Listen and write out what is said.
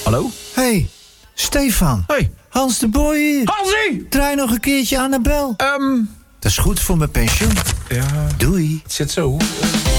Hallo? Hey, Stefan. Hey. Hans de Boy hier. Hansie! Draai nog een keertje Annabel. Dat is goed voor mijn pensioen. Ja, Doei. het zit zo.